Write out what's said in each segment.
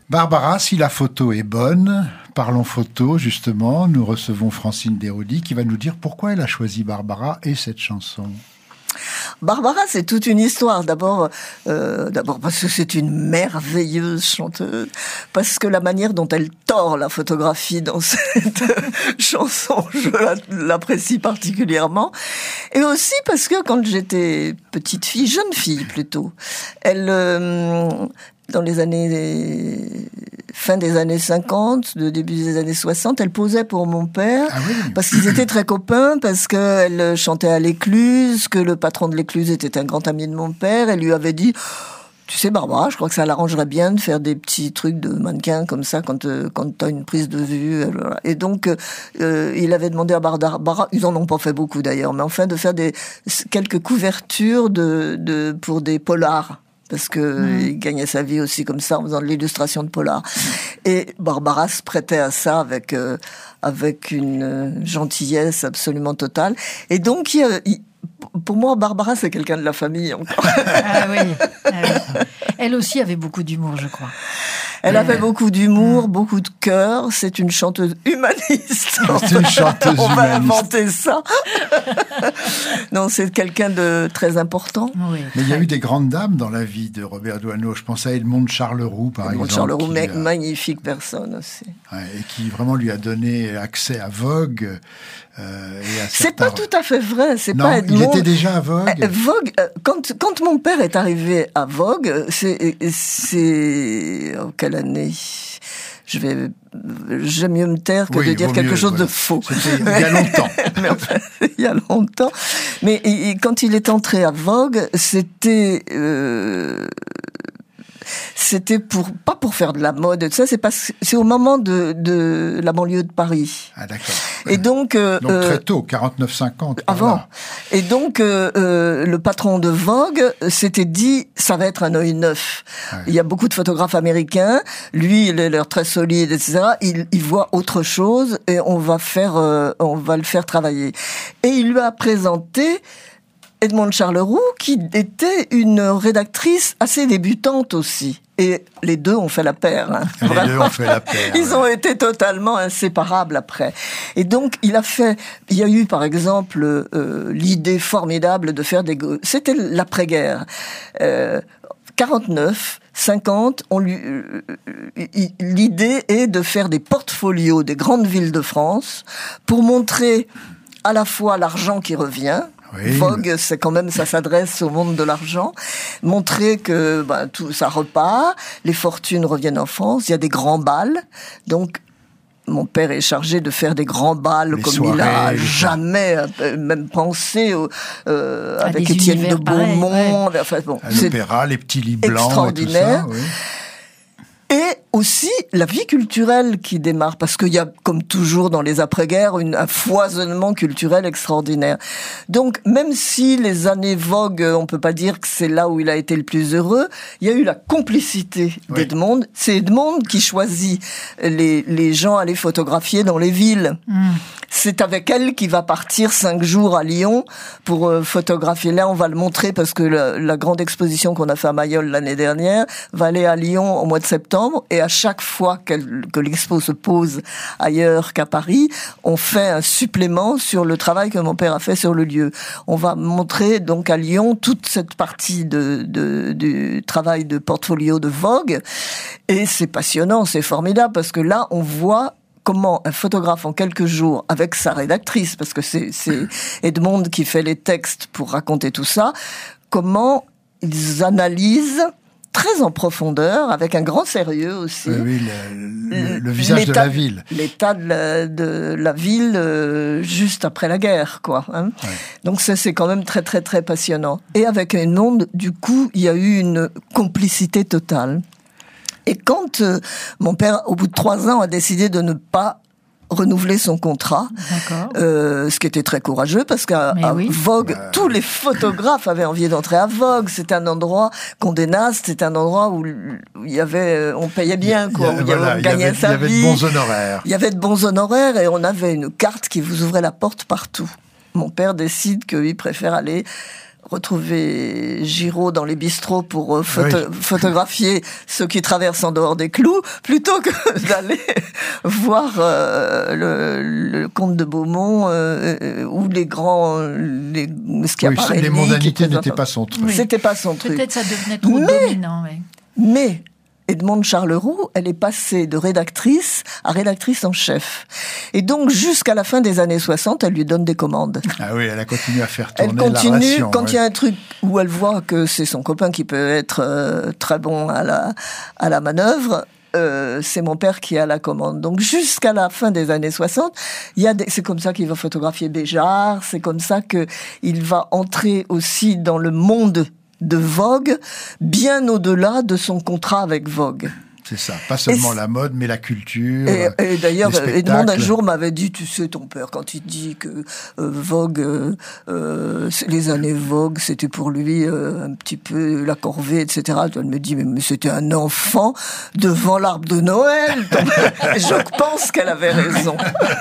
Barbara, si la photo est bonne, parlons photo justement, nous recevons Francine Desrody qui va nous dire pourquoi elle a choisi Barbara et cette chanson. Barbara, c'est toute une histoire. D'abord parce que c'est une merveilleuse chanteuse, parce que la manière dont elle tord la photographie dans cette chanson, je l'apprécie particulièrement. Et aussi parce que quand j'étais petite fille, jeune fille plutôt, elle, dans les années fin des années 50, de début des années 60, elle posait pour mon père, parce qu'ils étaient très copains, parce qu'elle chantait à l'Écluse, que le patron de l'Écluse était un grand ami de mon père. Elle lui avait dit: tu sais Barbara, je crois que ça l'arrangerait bien de faire des petits trucs de mannequin comme ça quand t'as une prise de vue. Et donc il avait demandé à Barbara, ils en ont pas fait beaucoup d'ailleurs, mais enfin de faire quelques couvertures pour des polars. Parce que il gagnait sa vie aussi comme ça en faisant de l'illustration de polar. Et Barbara se prêtait à ça avec une gentillesse absolument totale. Et donc pour moi, Barbara, c'est quelqu'un de la famille encore. Ah oui. Elle aussi avait beaucoup d'humour, je crois. Elle avait beaucoup d'humour, beaucoup de cœur. C'est une chanteuse humaniste. C'est une chanteuse On va humaniste. inventer ça. Non, c'est quelqu'un de très important. Oui. Mais il y a eu des grandes dames dans la vie de Robert Doisneau. Je pense à Edmond Charleroux, par exemple. Edmond Charleroux, magnifique personne aussi. Et qui vraiment lui a donné accès à Vogue. C'est pas tout à fait vrai. C'est non, pas Edmond. Il était déjà à Vogue. Vogue. Quand mon père est arrivé à Vogue, c'est quelle année? J'aime mieux me taire que de dire quelque chose de faux. C'était il y a longtemps. Mais enfin, il y a longtemps. Mais quand il est entré à Vogue, c'était pas pour faire de la mode et tout ça, c'est au moment de la banlieue de Paris. Ah d'accord. Et donc très tôt, 49-50. Avant. Et donc le patron de Vogue s'était dit ça va être un œil neuf. Ouais. Il y a beaucoup de photographes américains, lui il a l'air très solide, etc. Il voit autre chose et on va le faire travailler. Et il lui a présenté Edmond Charleroux, qui était une rédactrice assez débutante aussi. Et les deux ont fait la paire. Hein. Les deux ont fait la paire. Ils ont été totalement inséparables après. Et donc, il y a eu, par exemple, l'idée formidable de faire c'était l'après-guerre. 49, 50, l'idée est de faire des portfolios des grandes villes de France pour montrer à la fois l'argent qui revient. Oui. Vogue, c'est quand même, ça s'adresse au monde de l'argent. Montrer que tout ça repart, les fortunes reviennent en France, il y a des grands bals. Donc, mon père est chargé de faire des grands balles comme soirées, il a jamais même pensé avec Étienne de Beaumont. Ouais. Enfin, bon, l'opéra, les petits lits blancs, extraordinaire. Et tout ça, oui. Et aussi la vie culturelle qui démarre, parce qu'il y a, comme toujours dans les après-guerres, un foisonnement culturel extraordinaire. Donc, même si les années Vogue, on peut pas dire que c'est là où il a été le plus heureux, il y a eu la complicité d'Edmond. C'est Edmond qui choisit les gens à les photographier dans les villes. C'est avec elle qu'il va partir 5 jours à Lyon pour photographier. Là, on va le montrer parce que la grande exposition qu'on a fait à Mayol l'année dernière va aller à Lyon au mois de septembre. Et à chaque fois que l'expo se pose ailleurs qu'à Paris, on fait un supplément sur le travail que mon père a fait sur le lieu. On va montrer donc à Lyon toute cette partie du travail de portfolio de Vogue. Et c'est passionnant, c'est formidable parce que là, on voit comment un photographe en quelques jours, avec sa rédactrice, parce que c'est Edmond qui fait les textes pour raconter tout ça, comment ils analysent très en profondeur, avec un grand sérieux aussi. Oui, le visage de la ville. L'état de la ville juste après la guerre, quoi. Hein. Ouais. Donc ça, c'est quand même très, très, très passionnant. Et avec Edmond, du coup, il y a eu une complicité totale. Et quand mon père, au bout de 3 ans, a décidé de ne pas renouveler son contrat, ce qui était très courageux parce qu'à Vogue, tous les photographes avaient envie d'entrer à Vogue. C'était un endroit Condé Nast, c'était un endroit où il y avait, on payait bien, quoi. On gagnait sa vie. Il y avait de bons honoraires. Il y avait de bons honoraires et on avait une carte qui vous ouvrait la porte partout. Mon père décide qu'il préfère aller retrouver Giraud dans les bistrots pour photographier ceux qui traversent en dehors des clous, plutôt que d'aller voir le comte de Beaumont ou les grands Schiaparelli. Les mondanités n'étaient pas son truc. C'était pas son truc. Peut-être ça devenait trop dominant. Mais Edmonde Charleroux, elle est passée de rédactrice à rédactrice en chef. Et donc, jusqu'à la fin des années 60, elle lui donne des commandes. Ah oui, elle a continué à faire tourner la ration. Elle continue, quand il y a un truc où elle voit que c'est son copain qui peut être très bon à la manœuvre, c'est mon père qui a la commande. Donc, jusqu'à la fin des années 60, c'est comme ça qu'il va photographier Béjart, c'est comme ça qu'il va entrer aussi dans le monde de Vogue, bien au-delà de son contrat avec Vogue. C'est ça, pas seulement la mode, mais la culture. Et d'ailleurs, Edmond un jour m'avait dit, tu sais, ton père, quand il dit que Vogue, les années Vogue, c'était pour lui un petit peu la corvée, etc. Elle me dit, mais c'était un enfant devant l'arbre de Noël. Je pense qu'elle avait raison.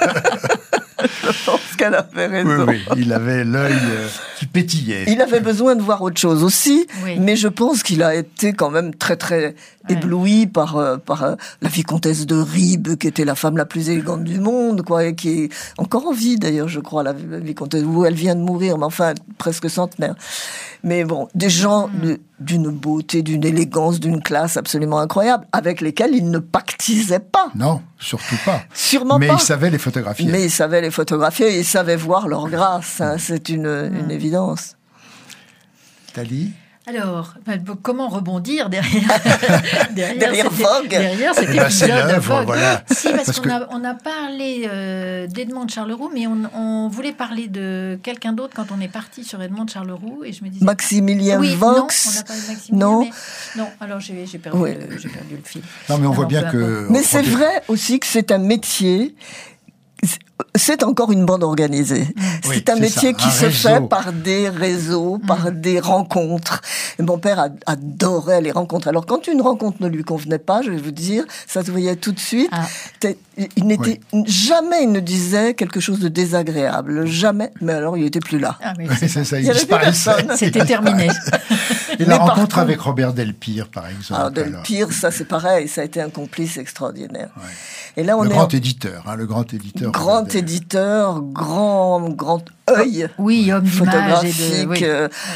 Je pense qu'elle avait raison. Oui, il avait l'œil qui pétillait. Il avait besoin de voir autre chose aussi, mais je pense qu'il a été quand même très très ébloui par la vicomtesse de Ribes, qui était la femme la plus élégante du monde, quoi, et qui est encore en vie d'ailleurs, je crois, la vicomtesse, où elle vient de mourir, mais enfin presque centenaire. Mais bon, des gens d'une beauté, d'une élégance, d'une classe absolument incroyable, avec lesquels il ne pactisait pas. Non, surtout pas. Sûrement mais pas. Mais il savait les photographier. Mais il savait les photographier et il savait voir leur grâce. Hein, c'est une évidence. Thalie ? Alors, comment rebondir derrière Vogue. Derrière cet c'est épisode de l'œuvre, Vogue. voilà. Si, parce qu'on a parlé d'Edmond Charleroux, mais on voulait parler de quelqu'un d'autre quand on est parti sur Edmond Charleroux, et je me disais... Maximilien Vox. Non, on n'a pas de Maximilien, non. Mais, non, alors j'ai perdu le fil. Non, mais on voit bien que... Mais c'est vrai aussi que c'est un métier... C'est encore une bande organisée. Oui, c'est un métier qui se réseau. fait par des réseaux, par des rencontres. Et mon père adorait les rencontres. Alors, quand une rencontre ne lui convenait pas, je vais vous dire, ça se voyait tout de suite. Jamais il ne disait quelque chose de désagréable. Jamais. Mais alors, il était plus là. Ah, oui, c'est ça, il disparaissait. C'était terminé. Et la rencontre avec Robert Delpire, par exemple. Alors, Delpire, ça c'est pareil. Ça a été un complice extraordinaire. Ouais. Et là, le grand éditeur. Grand éditeur, grand œil. Oui, homme photographique.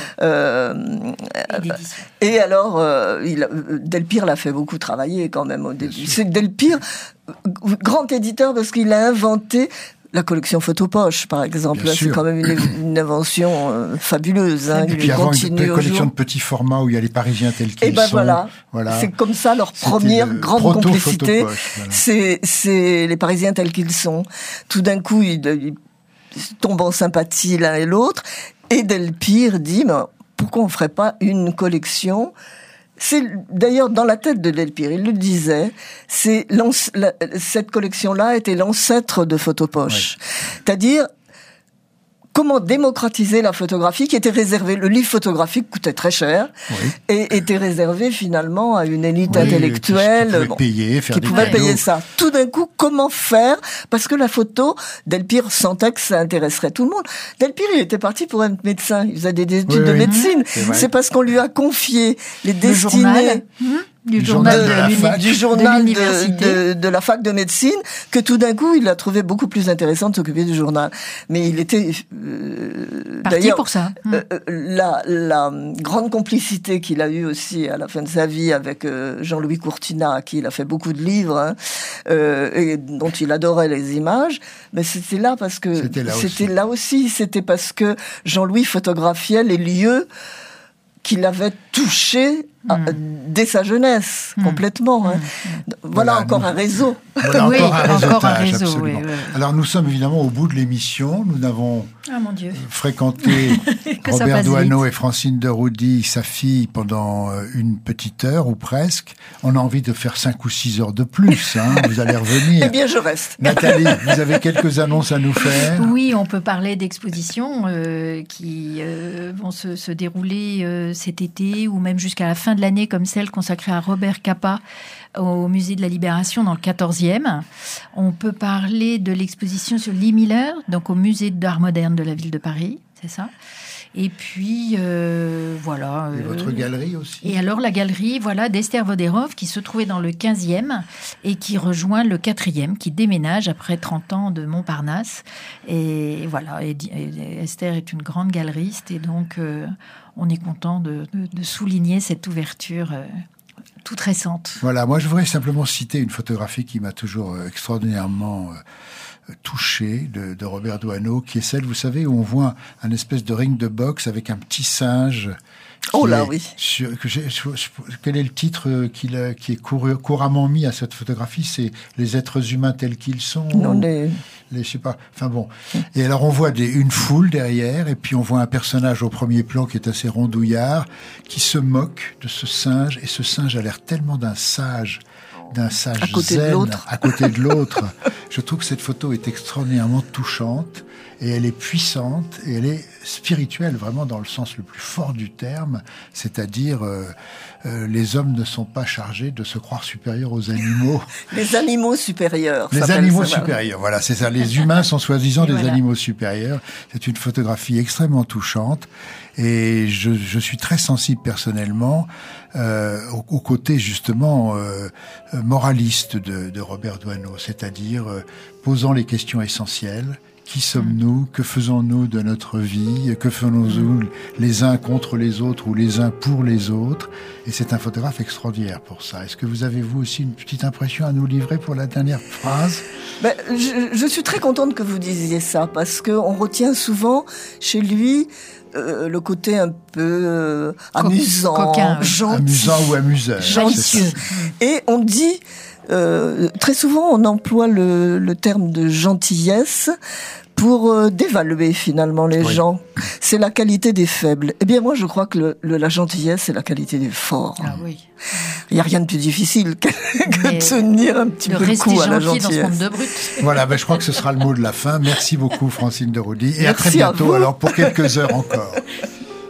Et alors, Delpire l'a fait beaucoup travailler quand même au début. C'est Delpire, grand éditeur, parce qu'il a inventé la collection Photopoche, par exemple. Là, c'est quand même une invention fabuleuse. Et puis avant, une collection de petits formats où il y a les Parisiens tels qu'ils sont. Voilà. C'est comme ça leur première grande complicité. Voilà. C'est les Parisiens tels qu'ils sont. Tout d'un coup, ils tombent en sympathie l'un et l'autre. Et Delpire dit, mais pourquoi on ferait pas une collection ? C'est d'ailleurs dans la tête de Delpire, il le disait, cette collection-là était l'ancêtre de Photopoche. C'est-à-dire, comment démocratiser la photographie qui était réservée, le livre photographique coûtait très cher et était réservé finalement à une élite intellectuelle qui pouvait payer ça. Tout d'un coup, comment faire ? Parce que la photo, Delpire sentait que ça intéresserait tout le monde. Delpire, il était parti pour être médecin, il faisait des études de médecine. C'est parce qu'on lui a confié les destinées... Du journal de la fac de médecine, que tout d'un coup, il a trouvé beaucoup plus intéressant de s'occuper du journal. Mais il était d'ailleurs pour ça. La grande complicité qu'il a eue aussi à la fin de sa vie avec Jean-Louis Courtinat, à qui il a fait beaucoup de livres, et dont il adorait les images. Mais c'était là parce que c'était parce que Jean-Louis photographiait les lieux qu'il avait touchés dès sa jeunesse, complètement. Voilà encore un réseau. Voilà encore un réseau. Oui. Alors nous sommes évidemment au bout de l'émission. Nous n'avons fréquenté Robert Doisneau et Francine de Roudy, sa fille, pendant une petite heure ou presque. On a envie de faire 5 ou 6 heures de plus. Vous allez revenir. Eh bien, je reste. Nathalie, vous avez quelques annonces à nous faire ? Oui, on peut parler d'expositions qui vont se dérouler cet été ou même jusqu'à la fin de l'année, comme celle consacrée à Robert Capa au Musée de la Libération dans le 14e. On peut parler de l'exposition sur Lee Miller, donc au Musée d'art moderne de la ville de Paris, c'est ça. Et puis, voilà. Et votre galerie aussi. Et alors, la galerie, voilà, d'Esther Voderov, qui se trouvait dans le 15e et qui rejoint le 4e, qui déménage après 30 ans de Montparnasse. Et voilà, et Esther est une grande galeriste et donc on est content de souligner cette ouverture toute récente. Voilà, moi je voudrais simplement citer une photographie qui m'a toujours extraordinairement touché de Robert Doisneau, qui est celle, vous savez, où on voit un espèce de ring de boxe avec un petit singe. Oui. Quel est le titre qui est couramment mis à cette photographie? C'est les êtres humains tels qu'ils sont. Non, je sais pas. Enfin bon. Et alors on voit une foule derrière, et puis on voit un personnage au premier plan qui est assez rondouillard, qui se moque de ce singe, et ce singe a l'air tellement d'un sage à côté zen, de l'autre. À côté de l'autre. Je trouve que cette photo est extraordinairement touchante, et elle est puissante, et elle est spirituelle, vraiment dans le sens le plus fort du terme, c'est-à-dire les hommes ne sont pas chargés de se croire supérieurs aux animaux. Les animaux supérieurs. Les animaux supérieurs, voilà, c'est ça. Les humains sont soi-disant des animaux supérieurs. C'est une photographie extrêmement touchante, et je suis très sensible personnellement au côté justement moraliste de Robert Doisneau, c'est-à-dire posant les questions essentielles. Qui sommes-nous? Que faisons-nous de notre vie? Que faisons-nous les uns contre les autres ou les uns pour les autres? Et c'est un photographe extraordinaire pour ça. Est-ce que vous avez, vous aussi, une petite impression à nous livrer pour la dernière phrase? Je suis très contente que vous disiez ça, parce qu'on retient souvent chez lui le côté un peu amusant, coquin, gentil. Amusant ou amuseur. Gentilleux. Et on dit... très souvent, on emploie le terme de gentillesse pour dévaluer finalement les gens. C'est la qualité des faibles. Eh bien, moi, je crois que la gentillesse, c'est la qualité des forts. Ah oui. Il n'y a rien de plus difficile que de tenir un petit peu le coup à la gentillesse. Dans ce monde de brut. Voilà, je crois que ce sera le mot de la fin. Merci beaucoup, Francine de Roudy. Et Merci à très bientôt, à vous. alors, pour quelques heures encore.